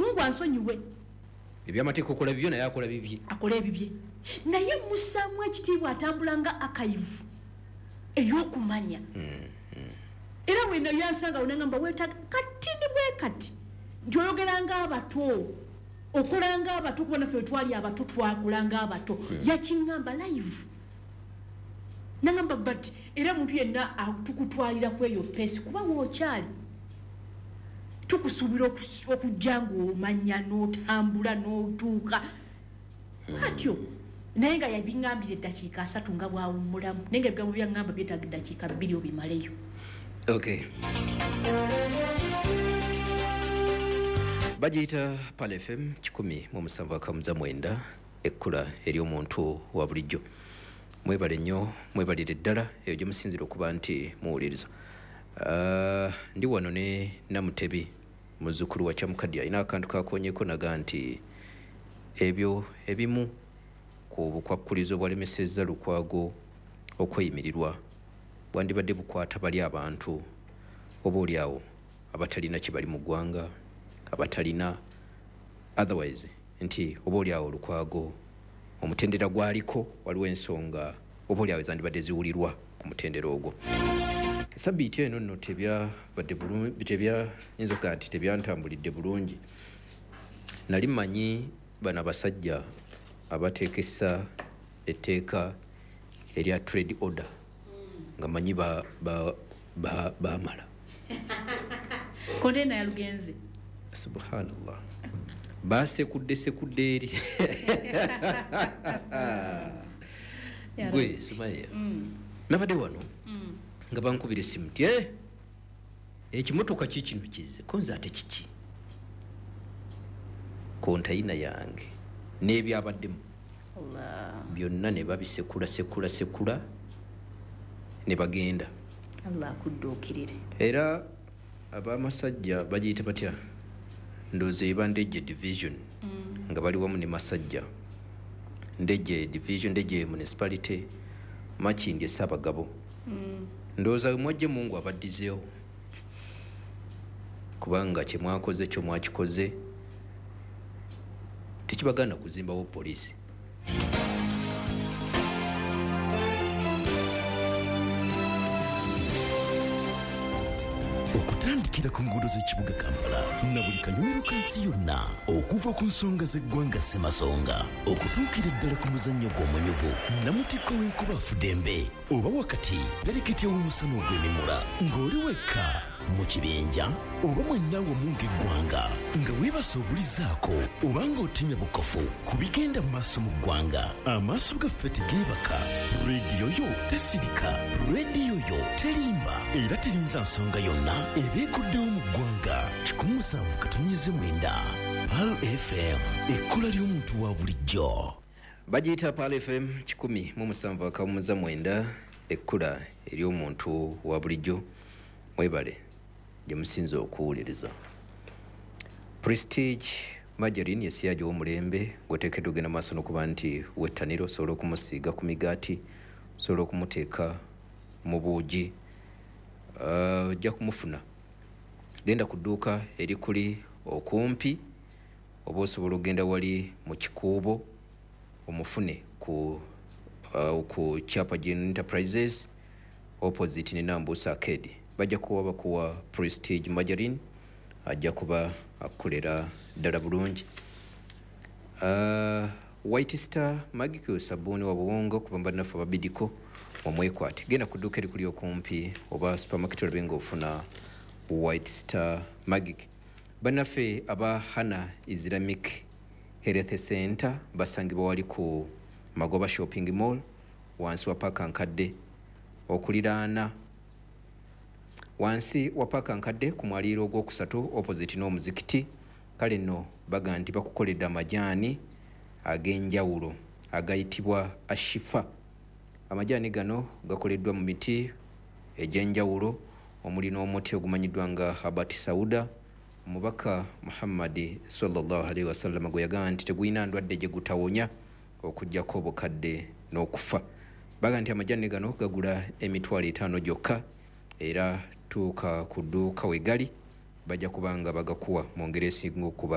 Mulungu ansonyiwe. Ebyamateeka okola bibyo naye akola bibye. Akola ebibye. Naye musaamu ekitiibwa atambulanga akayivu ey'okumanya. Era wena yansanga unangamba wetaga kati ni bwe kati. Joyogeranga abato. Okulanga abato kubona ffe twali abato twakulanga abato. Yakingamba live. Nangamba but era muntu yenna tukutwalira kweyo pesi kuba wokyali. Tukusubira okujja ng'omanya n'otambula n'otuuka. Atyo naye nga yabingambira eddakiika 3 nga bwawummulamu. Naye nga ebigambo byangamba byetaaga eddakiika 2 obimaleyo. Okay. Bajita Pal FM 107.9 ekkula eri omuntu wa bulijjo. Mwebale nnyo, mwebalire ddala eyo gye musinzira okuba nti muwuliriza. Ndi wano ne Namutebi muzzukulu wa Kyamukadya alina akantu kakonyeko naga nti ebyo ebimu ku bukwakkulizo bwalemesezza Lukwago okweyimirirwa bwandibadde bukwata bali abantu oba oliawo abatalina kye bali mu ggwanga, abatalina otherwise nti oba oliawo Lukwago omutendera gwaliko waliwo ensonga oba oliawo zandibadde ziwulirwa ku mutendera ogwo. Sabiiti eno nno tebyabadde bulungi, tebyayinza okugaa nti tebyantambulidde bulungi. Nali mmanyi bano abasajja abateekesa etteeka erya trade order nga manyi baamala. Kontena ya Lugenzi. Subhanallah. Basekudde eri. Gwe Sumaya. Nabadde wano. Nga bankubira essimu ti ekimotoka kikino kize konza ate kiki kontayina yange n'ebyabaddemu byonna ne babisekula ne bagenda. Allah akudduukirire. Era abamasajja bagiyita batya ndowooza eba Ndejje division nga bali wamu ne Masajja. Ndejje division, Ndejje municipality, Makindye Ssaabagabo. Ndowooza mwajje Mungu abaddizeewo kubanga kye mwakoze kyo mwakikoze tekibagana kuzimbawo poliisi. Okutandikira ku nguudo z'ekibuga Kampala na buli kanyomero kansi yonna okuva ku nsonga z'eggwanga Ssemasonga okutuukira ddala ku muzannyo gw'omunyuvu Namutikko w'enkuba Fudembe oba wakati galikiti w'omusana ogw'emimula ng'oli wekka mu kibinja oba mwenna wamu ng'eggwanga nga weebase obulizaako oba ng'otemya bukofu ku bigenda mu maaso mu ggwanga. Amaaso gaffe tegeebaka, rediyo yo tesirika, rediyo yo terimba era terinza nsonga yonna ebeekuddewo mu ggwanga. 107.9 Pal FM ekkula ly'omuntu wa bulijjo. Bajiyita Pal FM 107.9 ekkula ery'omuntu wa bulijjo. Mwebale gye musinza okuwuliriza. Prestige Margarine yesiyaja w'omulembe ng'oteekeddwa ogenda maaso n'okuba nti wettaniro osobola okumusiiga ku migaati, osobola okumuteeka mu buugi, ojja kumufuna. Genda ku dduuka erikuli okumpi oba osobola okugenda wali mu kikuubo omufune ku Kyapa Gen Enterprises opposite ne Nambuusa Arcade. Bajja kuwa bakuwa Prestige Margarine ajja kuba akolera ddala bulungi. White Star Magic sabuni wa buwongo kuva mbannaffe ababidiko omwekwate. Genda ku dduuka erikuli okumpi oba supermarket olabenga ofuna White Star Magic. Bannaffe aba Hana Islamic Health Center basangibwa wali ku Magoba Shopping Mall wansi wa Park Nkadde okuliraana wansi wa Park Nkadde ku mwaliiro ogwokusatu opposite n'omuzikiti. Kale nno baga nti bakukoledde amajaani ag'enjawulo agayitibwa Ashifa. Amajaani gano gakoleddwa mu miti egy'enjawulo omuli n'omuti ogumanyiddwa nga Habat Sauda. Omubaka Muhammad sallallahu alaihi wasallam gwe yagamba nti teguyina ndwadde gye gutawonya okuggyako obukadde n'okufa. Baga nti amajaani gano gagula $5 gyokka era tuuka ku dduuka we gali bajja kubanga bagakuwa mu ngeri esinga okuba